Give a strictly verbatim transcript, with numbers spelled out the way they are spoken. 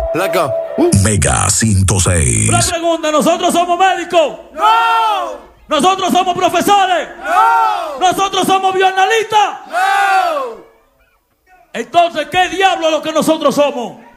Leco. Uh. Mega ciento seis. Una pregunta, ¿nosotros somos médicos? No. ¿Nosotros somos profesores? No. ¿Nosotros somos bioanalistas? No. Entonces, ¿qué diablo es lo que nosotros somos?